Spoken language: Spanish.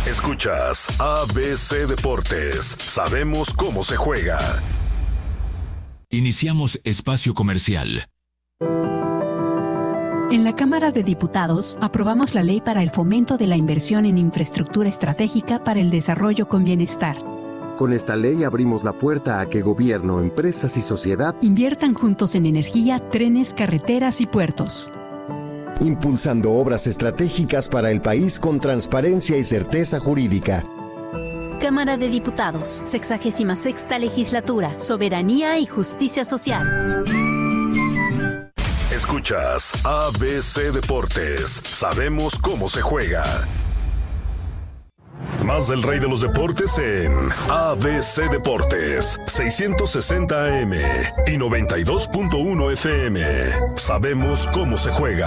Escuchas ABC Deportes. Sabemos cómo se juega. Iniciamos espacio comercial. En la Cámara de Diputados aprobamos la ley para el fomento de la inversión en infraestructura estratégica para el desarrollo con bienestar. Con esta ley abrimos la puerta a que gobierno, empresas y sociedad inviertan juntos en energía, trenes, carreteras y puertos. Impulsando obras estratégicas para el país con transparencia y certeza jurídica. Cámara de Diputados, 66ª Legislatura, Soberanía y Justicia Social. Escuchas ABC Deportes. Sabemos cómo se juega. Más del rey de los deportes en ABC Deportes, 660 AM y 92.1 FM. Sabemos cómo se juega.